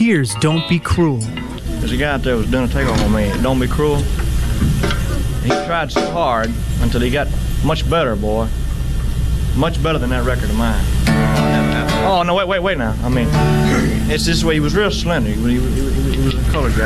here's Don't Be Cruel. There's a guy out there who was doing a takeoff on me. Don't Be Cruel. He tried so hard until he got much better, boy. Much better than that record of mine. Oh, no, wait now. I mean, it's this way. He was real slender. He was a colored guy.